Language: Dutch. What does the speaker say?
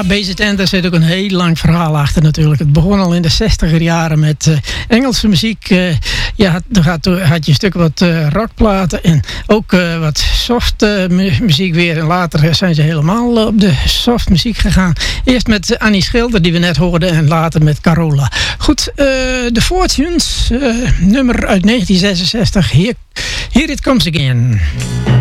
BZN, daar zit ook een heel lang verhaal achter natuurlijk. Het begon al in de 60er jaren met Engelse muziek. Dan had je een stuk wat rockplaten en ook wat soft muziek weer. En later zijn ze helemaal op de soft muziek gegaan. Eerst met Annie Schilder, die we net hoorden, en later met Carola. Goed, The Fortunes, nummer uit 1966. Here It Comes Again.